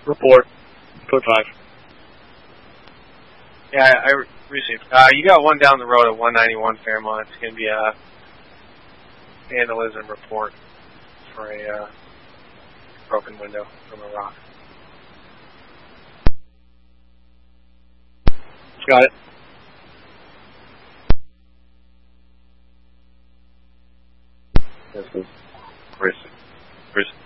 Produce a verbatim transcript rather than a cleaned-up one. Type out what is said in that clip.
Report. Code five. Yeah, I, I received. Uh, you got one down the road at one ninety-one Fairmont. It's going to be a vandalism report for a uh, broken window from a rock. Got it. This is Chris. Chris.